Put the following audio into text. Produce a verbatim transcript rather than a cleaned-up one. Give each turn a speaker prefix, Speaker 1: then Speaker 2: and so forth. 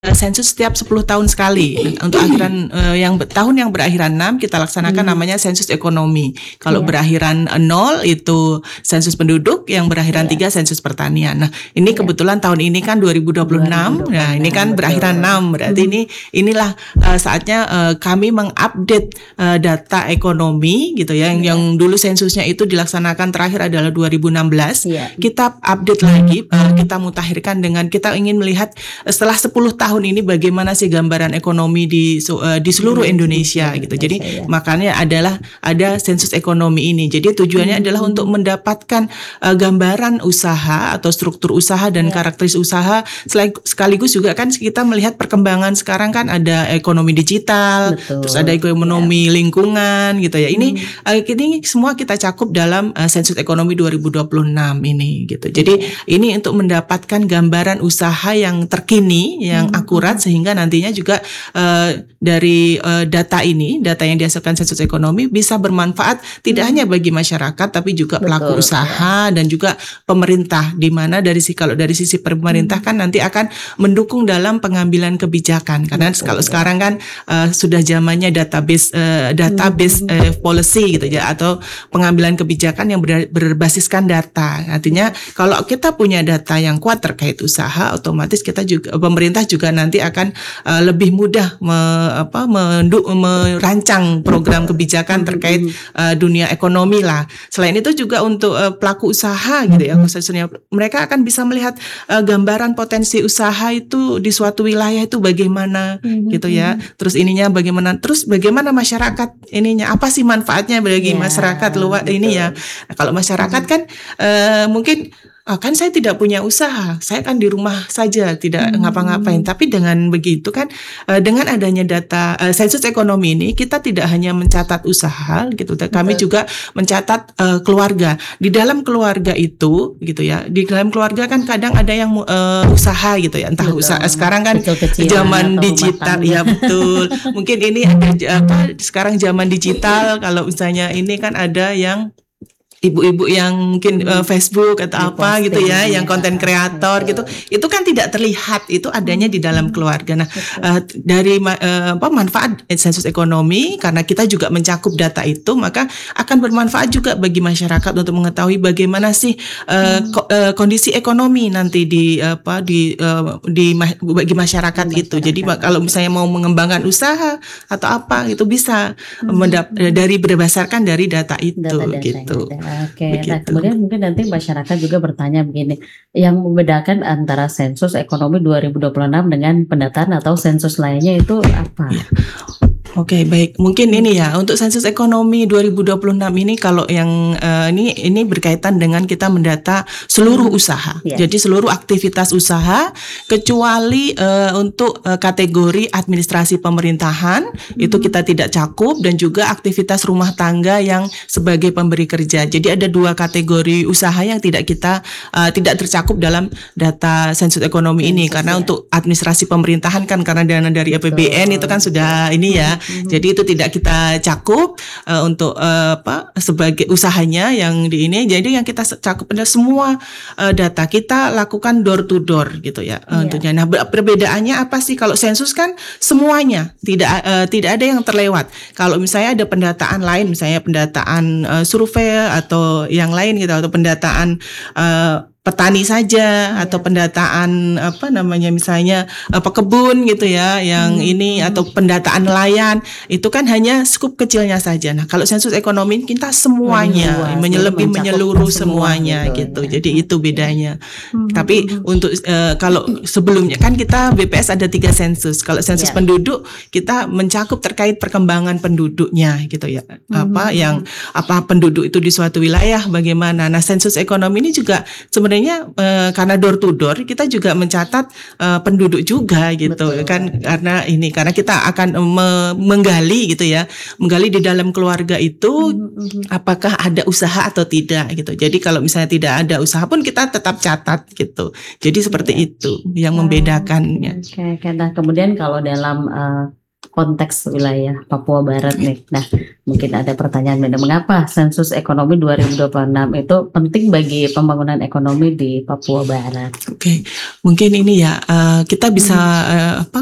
Speaker 1: sensus setiap sepuluh tahun sekali. Untuk akhiran uh, yang tahun yang berakhiran enam kita laksanakan hmm. namanya sensus ekonomi. Kalau yeah. berakhiran nol itu sensus penduduk, yang berakhiran yeah. tiga sensus pertanian. Nah, ini yeah. kebetulan tahun ini kan dua ribu dua puluh enam. Nah, ini kan betul. berakhiran enam. Berarti hmm. ini inilah uh, saatnya uh, kami mengupdate uh, data ekonomi gitu ya. Yang, yeah. yang dulu sensusnya itu dilaksanakan terakhir adalah dua ribu enam belas. Yeah. Kita update lagi, uh, kita mutakhirkan dengan kita ingin melihat uh, setelah sepuluh tahun tahun ini bagaimana sih gambaran ekonomi di uh, di seluruh Indonesia gitu. Jadi ya. makanya adalah ada sensus ekonomi ini. Jadi tujuannya hmm. adalah untuk mendapatkan uh, gambaran usaha atau struktur usaha dan ya. karakteristik usaha. Sekaligus juga kan kita melihat perkembangan sekarang kan ada ekonomi digital, Betul. terus ada ekonomi ya. lingkungan gitu ya. Ini hmm. uh, ini semua kita cakup dalam uh, sensus ekonomi dua ribu dua puluh enam ini gitu. Jadi ya. ini untuk mendapatkan gambaran usaha yang terkini, yang hmm. akurat, sehingga nantinya juga uh, dari uh, data ini, data yang dihasilkan sensus ekonomi bisa bermanfaat tidak hmm. hanya bagi masyarakat tapi juga Betul, pelaku usaha ya. dan juga pemerintah, di mana dari si kalau dari sisi pemerintah hmm. kan nanti akan mendukung dalam pengambilan kebijakan, karena Betul, kalau ya. sekarang kan uh, sudah zamannya database uh, database hmm. uh, policy gitu ya, atau pengambilan kebijakan yang ber, berbasiskan data. Artinya kalau kita punya data yang kuat terkait usaha, otomatis kita juga pemerintah juga nanti akan uh, lebih mudah me, apa, mendu, merancang program kebijakan terkait uh, dunia ekonomi lah. Selain itu juga untuk uh, pelaku usaha gitu ya, khususnya mereka akan bisa melihat uh, gambaran potensi usaha itu di suatu wilayah itu bagaimana mm-hmm. gitu ya. Terus ininya bagaimana, terus bagaimana masyarakat ininya, apa sih manfaatnya bagi yeah, masyarakat luar ini ya. Nah, kalau masyarakat kan uh, mungkin Oh, kan saya tidak punya usaha, saya kan di rumah saja tidak hmm. ngapa-ngapain. Tapi dengan begitu kan, dengan adanya data uh, sensus ekonomi ini, kita tidak hanya mencatat usaha gitu, kami Betul. juga mencatat uh, keluarga. Di dalam keluarga itu gitu ya, di dalam keluarga kan kadang ada yang uh, usaha gitu ya, entah betul. usaha sekarang kan zaman digital ya betul. Mungkin ini ada apa sekarang zaman digital, kalau misalnya ini kan ada yang ibu-ibu yang mungkin uh, Facebook atau apa posting, gitu ya, ya, yang konten kreator gitu, itu kan tidak terlihat, itu adanya di dalam keluarga. Nah, uh, dari uh, apa manfaat sensus ekonomi, karena kita juga mencakup data itu, maka akan bermanfaat juga bagi masyarakat untuk mengetahui bagaimana sih uh, hmm. ko, uh, kondisi ekonomi nanti di apa di uh, di ma- bagi masyarakat di itu. Masyarakat. Jadi kalau misalnya mau mengembangkan usaha atau apa, itu bisa hmm. mendap- dari berdasarkan dari data itu data-data gitu.
Speaker 2: Oke, Begitu. Nah kemudian mungkin nanti masyarakat juga bertanya begini, yang membedakan antara sensus ekonomi dua ribu dua puluh enam dengan pendataan atau sensus lainnya itu apa?
Speaker 1: Ya. Oke, baik. Mungkin ini ya, untuk sensus ekonomi dua ribu dua puluh enam ini kalau yang uh, ini ini berkaitan dengan kita mendata seluruh hmm. usaha. Yeah. Jadi seluruh aktivitas usaha kecuali uh, untuk uh, kategori administrasi pemerintahan hmm. itu kita tidak cakup, dan juga aktivitas rumah tangga yang sebagai pemberi kerja. Jadi ada dua kategori usaha yang tidak kita uh, tidak tercakup dalam data sensus ekonomi ini, karena ya. untuk administrasi pemerintahan kan karena dana dari A P B N Betul. itu kan sudah ini ya. Mm-hmm. Jadi itu tidak kita cakup uh, untuk uh, apa sebagai usahanya yang di ini. Jadi yang kita cakup adalah semua uh, data kita lakukan door to door gitu ya. Uh, yeah. Nah, perbedaannya apa sih? Kalau sensus kan semuanya, tidak uh, tidak ada yang terlewat. Kalau misalnya ada pendataan lain, misalnya pendataan uh, survei atau yang lain gitu, atau pendataan uh, petani saja, ya. atau pendataan apa namanya misalnya uh, pekebun gitu ya, yang hmm. ini atau pendataan nelayan, itu kan hanya skup kecilnya saja. Nah, kalau sensus ekonomi kita semuanya, oh, menyelebih menyeluruh semuanya gitu. gitu. Ya. Jadi itu bedanya. Hmm. Tapi untuk uh, kalau sebelumnya kan kita B P S ada tiga sensus. Kalau sensus ya. penduduk kita mencakup terkait perkembangan penduduknya gitu ya. Hmm. Apa yang apa penduduk itu di suatu wilayah bagaimana. Nah, sensus ekonomi ini juga sebenarnya Sebenarnya uh, karena door to door kita juga mencatat uh, penduduk juga gitu. Betul. Kan karena ini karena kita akan me- menggali gitu ya, menggali di dalam keluarga itu mm-hmm. apakah ada usaha atau tidak gitu. Jadi kalau misalnya tidak ada usaha pun kita tetap catat gitu. Jadi seperti yeah. itu yang membedakannya.
Speaker 2: Oke, okay, okay. Nah kemudian kalau dalam uh, konteks wilayah Papua Barat nih. Nah, mungkin ada pertanyaan, mengapa sensus ekonomi dua ribu dua puluh enam itu penting bagi pembangunan ekonomi di Papua Barat?
Speaker 1: Oke, mungkin ini ya uh, kita bisa uh, apa